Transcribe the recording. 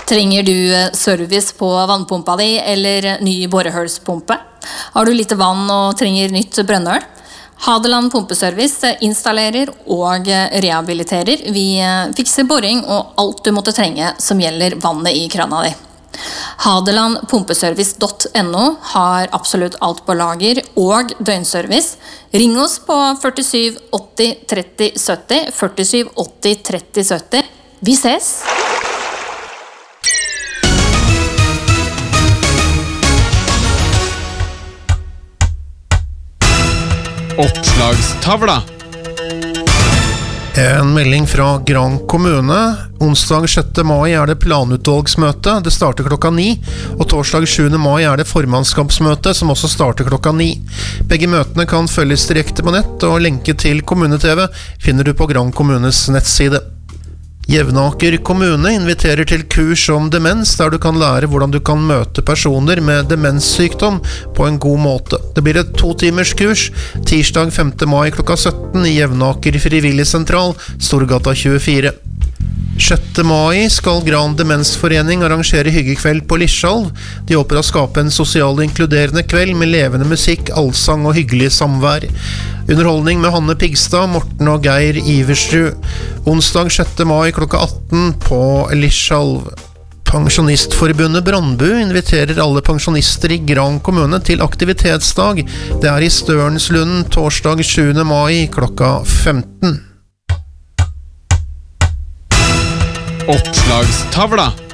Trenger du service på vannpumpa di eller ny borehølspumpe? Har du lite vann og trenger nytt brønnøl? Hadeland Pumpeservice installerer og rehabiliterer. Vi fikser boring og alt du måtte trenge som gjelder vannet i krana di. Hadelandpumpeservice.no har absolutt alt på lager og døgnservice. Ring oss på 47 80 30 70, 47 80 30 70. Vi ses! Oppslagstavla. En melding fra Gran kommune. Onsdag 6. mai det planutvalgsmøte. Det starter klokka 9. Og torsdag 7. mai det formannskapsmøte, som også starter klokka 9. Begge møtene kan følges direkte på nett, og lenke til kommune-TV finner du på Gran kommunes nettside. Jevnaker kommune inviterer til kurs om demens, der du kan lære hvordan du kan møte personer med demenssykdom på en god måte. Det blir et 2-timers kurs, tirsdag 5. mai klokka 17 i Jevnaker frivilligsentral, Storgata 24. 6. mai skal Gran Demensforening arrangere hyggekveld på Lischalv. De håper å skape en sosial og inkluderende kveld med levende musikk, allsang og hyggelig samvær. Underholdning med Hanne Pigstad, Morten og Geir Iversrud. Onsdag 6. mai klokka 18 på Lischalv. Pensjonistforbundet Brandbu inviterer alle pensjonister i Gran kommune til aktivitetsdag. Det i Størnslunden torsdag 7. mai klokka 15. Oppslagstavla.